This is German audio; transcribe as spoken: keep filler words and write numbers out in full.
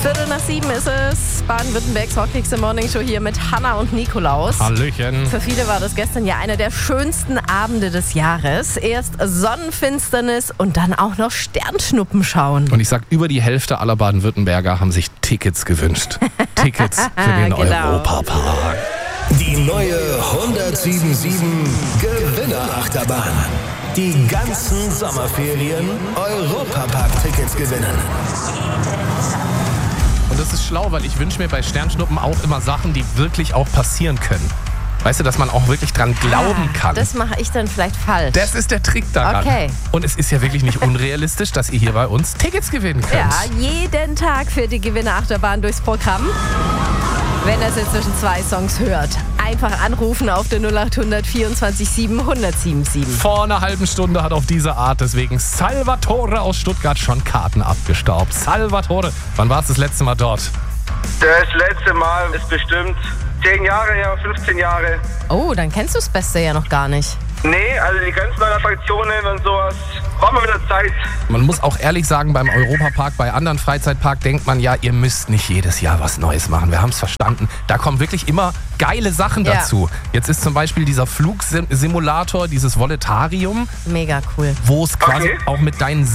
Viertel nach sieben ist es. Baden-Württembergs Hotfix Morning Show hier mit Hanna und Nikolaus. Hallöchen. Für viele war das gestern ja einer der schönsten Abende des Jahres. Erst Sonnenfinsternis und dann auch noch Sternschnuppen schauen. Und ich sag, über die Hälfte aller Baden-Württemberger haben sich Tickets gewünscht. Tickets für den Genau. Europapark. Die neue hundertsieben sieben Gewinnerachterbahn. Die ganzen Sommerferien Europapark-Tickets gewinnen. Und das ist schlau, weil ich wünsche mir bei Sternschnuppen auch immer Sachen, die wirklich auch passieren können. Weißt du, dass man auch wirklich dran glauben kann. Das mache ich dann vielleicht falsch. Das ist der Trick daran. Okay. Und es ist ja wirklich nicht unrealistisch, dass ihr hier bei uns Tickets gewinnen könnt. Ja, jeden Tag für die Gewinnerachterbahn durchs Programm. Wenn ihr es jetzt zwischen zwei Songs hört, einfach anrufen auf der null acht hundert vierundzwanzig sieben hundertsieben sieben. Vor einer halben Stunde hat auf diese Art deswegen Salvatore aus Stuttgart schon Karten abgestaubt. Salvatore, wann warst du das letzte Mal dort? Das letzte Mal ist bestimmt zehn Jahre her, fünfzehn Jahre. Oh, dann kennst du das Beste ja noch gar nicht. Nee, also die ganzen neuen Attraktionen und sowas, brauchen wir wieder Zeit. Man muss auch ehrlich sagen, beim Europapark, bei anderen Freizeitparks denkt man ja, ihr müsst nicht jedes Jahr was Neues machen. Wir haben es verstanden. Da kommen wirklich immer geile Sachen Ja. dazu. Jetzt ist zum Beispiel dieser Flugsimulator, dieses Voletarium, Mega cool. wo es quasi Okay. auch mit deinen